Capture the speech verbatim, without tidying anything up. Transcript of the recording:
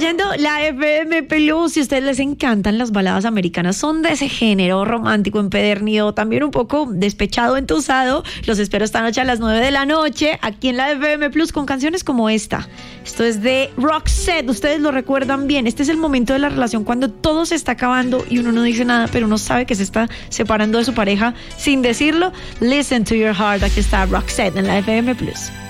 oyendo la F M Plus. Si a ustedes les encantan las baladas americanas, son de ese género romántico, empedernido, también un poco despechado, entusado, los espero esta noche a las nueve de la noche aquí en la F M Plus con canciones como esta. Esto es de Roxette, ustedes lo recuerdan bien. Este es el momento de la relación cuando todo se está acabando y uno no dice nada, pero uno sabe que se está separando de su pareja sin decirlo. Listen to your heart, aquí está Roxette en la F M Plus.